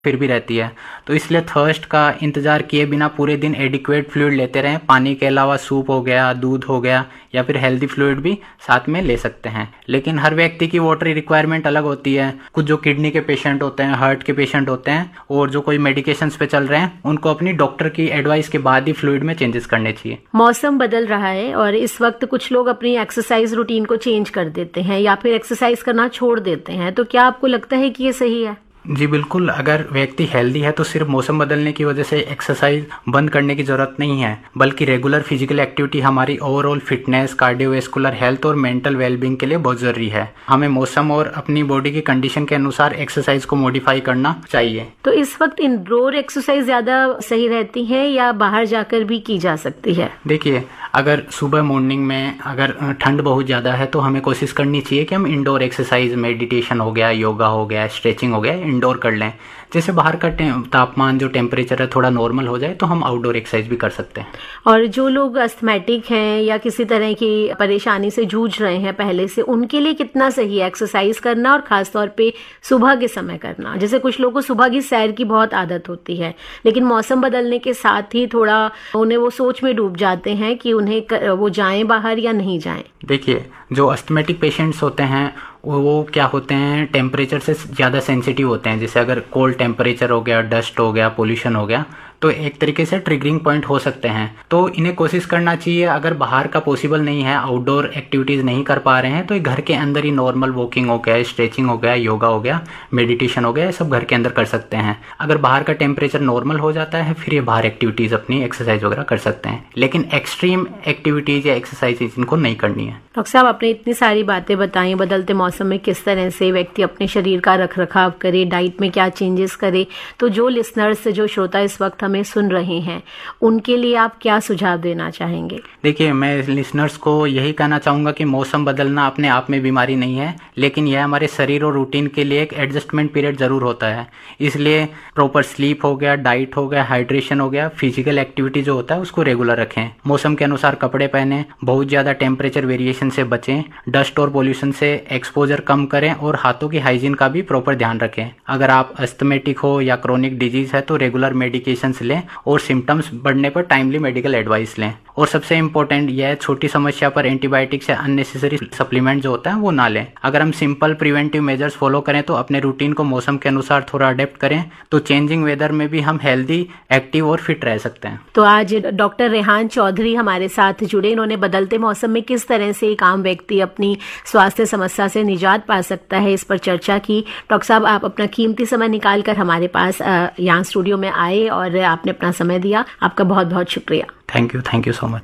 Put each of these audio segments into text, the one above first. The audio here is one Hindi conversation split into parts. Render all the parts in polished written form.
फिर भी रहती है। तो इसलिए थर्स्ट का इंतजार किए बिना पूरे दिन एडिक्वेट फ्लूइड लेते रहें। पानी के अलावा सूप हो गया, दूध हो गया या फिर हेल्दी फ्लूइड भी साथ में ले सकते हैं। लेकिन हर व्यक्ति की वाटर रिक्वायरमेंट अलग होती है। कुछ जो किडनी के पेशेंट होते हैं, हार्ट के पेशेंट होते हैं और जो कोई मेडिकेशंस पे चल रहे हैं, उनको अपनी डॉक्टर की एडवाइस के बाद ही फ्लूइड में चेंजेस करने चाहिए। मौसम बदल रहा है और इस वक्त कुछ लोग अपनी एक्सरसाइज रूटीन को चेंज कर देते हैं या फिर एक्सरसाइज करना छोड़ देते हैं, तो क्या आपको लगता है कि ये सही है? जी बिल्कुल, अगर व्यक्ति हेल्दी है तो सिर्फ मौसम बदलने की वजह से एक्सरसाइज बंद करने की जरूरत नहीं है, बल्कि रेगुलर फिजिकल एक्टिविटी हमारी ओवरऑल फिटनेस, कार्डियोवैस्कुलर हेल्थ और मेंटल वेलबींग के लिए बहुत जरूरी है। हमें मौसम और अपनी बॉडी की कंडीशन के अनुसार एक्सरसाइज को मॉडिफाई करना चाहिए। तो इस वक्त इंडोर एक्सरसाइज ज्यादा सही रहती है या बाहर जाकर भी की जा सकती है? देखिए, अगर सुबह मॉर्निंग में अगर ठंड बहुत ज़्यादा है तो हमें कोशिश करनी चाहिए कि हम इंडोर एक्सरसाइज, मेडिटेशन हो गया, योगा हो गया, स्ट्रेचिंग हो गया, इंडोर कर लें। जैसे बाहर का तापमान जो टेम्परेचर है थोड़ा नॉर्मल हो जाए तो हम आउटडोर एक्सरसाइज भी कर सकते हैं। और जो लोग अस्थमैटिक हैं या किसी तरह की परेशानी से जूझ रहे हैं पहले से, उनके लिए कितना सही है एक्सरसाइज करना और खासतौर पे सुबह के समय करना? जैसे कुछ लोगों को सुबह की सैर की बहुत आदत होती है, लेकिन मौसम बदलने के साथ ही थोड़ा उन्हें वो सोच में डूब जाते हैं कि उन्हें वो जाएं बाहर या नहीं जाएं। देखिए, जो अस्थमैटिक पेशेंट्स होते हैं वो क्या होते हैं, टेम्परेचर से ज़्यादा सेंसिटिव होते हैं। जैसे अगर कोल्ड टेम्परेचर हो गया, डस्ट हो गया, पोल्यूशन हो गया, तो एक तरीके से ट्रिगरिंग पॉइंट हो सकते हैं। तो इन्हें कोशिश करना चाहिए, अगर बाहर का पॉसिबल नहीं है, आउटडोर एक्टिविटीज़ नहीं कर पा रहे हैं, तो घर के अंदर ही नॉर्मल वॉकिंग हो गया, स्ट्रेचिंग हो गया, योगा हो गया, मेडिटेशन हो गया, ये सब घर के अंदर कर सकते हैं। अगर बाहर का टेम्परेचर नॉर्मल हो जाता है फिर ये बाहर एक्टिविटीज़ अपनी एक्सरसाइज वगैरह कर सकते हैं, लेकिन एक्सट्रीम एक्टिविटीज़ या एक्सरसाइज इनको नहीं करनी है। डॉक्टर साहब, आपने इतनी सारी बातें बताई, बदलते मौसम में किस तरह से व्यक्ति अपने शरीर का रख रखाव करे, डाइट में क्या चेंजेस करे, तो जो लिसनर्स, जो श्रोता इस वक्त हमें सुन रहे हैं, उनके लिए आप क्या सुझाव देना चाहेंगे? देखिए, मैं लिसनर्स को यही कहना चाहूँगा कि मौसम बदलना अपने आप में बीमारी नहीं है, लेकिन यह हमारे शरीर और रूटीन के लिए एक एडजस्टमेंट पीरियड ज़रूर होता है। इसलिए प्रॉपर स्लीप हो गया, डाइट हो गया, हाइड्रेशन हो गया, फिजिकल एक्टिविटी जो होता है उसको रेगुलर रखें, मौसम के अनुसार कपड़े पहनें, बहुत ज़्यादा टेम्परेचर वेरिएशन से बचें, डस्ट और पोल्यूशन से एक्सपोजर कम करें और हाथों की हाइजीन का भी प्रॉपर ध्यान रखें। अगर आप अस्थमेटिक हो या क्रोनिक डिजीज़ है तो रेगुलर मेडिकेशंस लें और सिम्टम्स बढ़ने पर टाइमली मेडिकल एडवाइस लें। और सबसे इम्पोर्टेंट यह है, छोटी समस्या पर एंटीबायोटिक्स या अननेसेसरी सप्लीमेंट जो होता है वो ना लें। अगर हम सिंपल प्रिवेंटिव मेजर्स फॉलो करें तो अपने रूटीन को मौसम के अनुसार थोड़ा अडेप्ट करें तो चेंजिंग वेदर में भी हम हेल्दी, एक्टिव और फिट रह सकते हैं। तो आज डॉक्टर रेहान चौधरी हमारे साथ जुड़े। इन्होंने बदलते मौसम में किस तरह से एक आम व्यक्ति अपनी स्वास्थ्य समस्या से निजात पा सकता है, इस पर चर्चा की। डॉक्टर साहब, आप अपना कीमती समय निकाल कर हमारे पास यहाँ स्टूडियो में आए और आपने अपना समय दिया, आपका बहुत बहुत शुक्रिया। Thank you so much.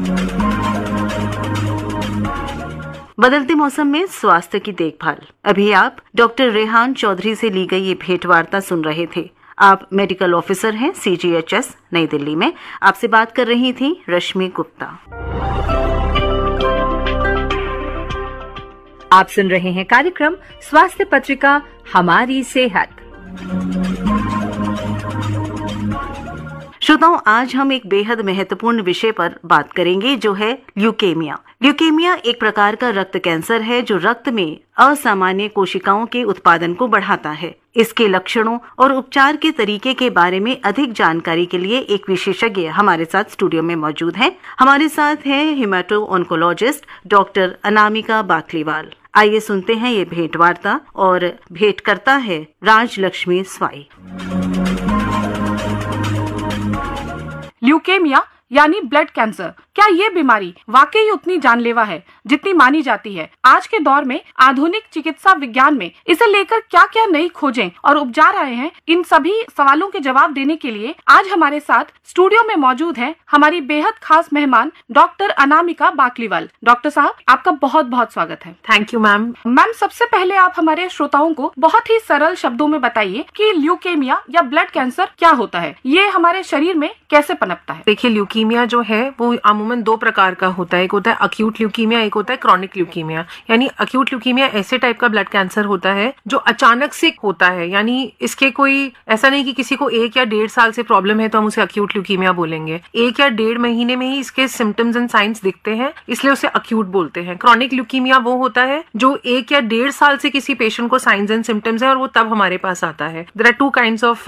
बदलते मौसम में स्वास्थ्य की देखभाल। अभी आप डॉक्टर रेहान चौधरी से ली गई ये भेंट वार्ता सुन रहे थे। आप मेडिकल ऑफिसर हैं CGHS नई दिल्ली में। आपसे बात कर रही थी रश्मि गुप्ता। आप सुन रहे हैं कार्यक्रम स्वास्थ्य पत्रिका हमारी सेहत। श्रोताओं, आज हम एक बेहद महत्वपूर्ण विषय पर बात करेंगे जो है ल्यूकेमिया। ल्यूकेमिया एक प्रकार का रक्त कैंसर है जो रक्त में असामान्य कोशिकाओं के उत्पादन को बढ़ाता है। इसके लक्षणों और उपचार के तरीके के बारे में अधिक जानकारी के लिए एक विशेषज्ञ हमारे साथ स्टूडियो में मौजूद हैं। हमारे साथ हैं हेमाटो ऑन्कोलॉजिस्ट डॉक्टर अनामिका बाकलीवाल। आइए सुनते हैं ये भेंट वार्ता और भेंट करता है राजलक्ष्मी स्वाई। ल्यूकेमिया यानी ब्लड कैंसर, क्या ये बीमारी वाकई उतनी जानलेवा है जितनी मानी जाती है? आज के दौर में आधुनिक चिकित्सा विज्ञान में इसे लेकर क्या क्या नई खोजें और उपचार आए हैं, इन सभी सवालों के जवाब देने के लिए आज हमारे साथ स्टूडियो में मौजूद हैं हमारी बेहद खास मेहमान डॉक्टर अनामिका बाकलीवाल। डॉक्टर साहब, आपका बहुत बहुत स्वागत है। Thank you ma'am. मैम, सबसे पहले आप हमारे श्रोताओं को बहुत ही सरल शब्दों में बताइए कि ल्यूकेमिया या ब्लड कैंसर क्या होता है, ये हमारे शरीर में कैसे पनपता है? देखिए, ल्यूकीमिया जो है वो अमूमन 2 प्रकार का होता है, एक होता है अक्यूट ल्यूकीमिया, एक होता है क्रॉनिक ल्यूकीमिया। यानी अक्यूट ल्यूकीमिया ऐसे टाइप का ब्लड कैंसर होता है जो अचानक से होता है, यानी इसके कोई ऐसा नहीं कि किसी को 1 या 1.5 साल से प्रॉब्लम है तो हम उसे अक्यूट ल्यूकीमिया बोलेंगे। 1 या 1.5 महीने में ही इसके सिम्टम्स एंड साइंस दिखते हैं, इसलिए उसे अक्यूट बोलते हैं। क्रॉनिक ल्यूकीमिया वो होता है जो 1 या 1.5 साल से किसी पेशेंट को साइंस एंड सिम्टम्स है और वो तब हमारे पास आता है। There are 2 kinds of